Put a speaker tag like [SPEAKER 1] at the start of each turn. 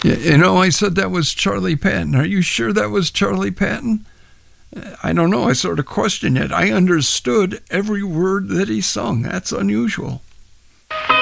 [SPEAKER 1] I said that was Charlie Patton. Are you sure that was Charlie Patton? I don't know. I sort of questioned it. I understood every word that he sung. That's unusual.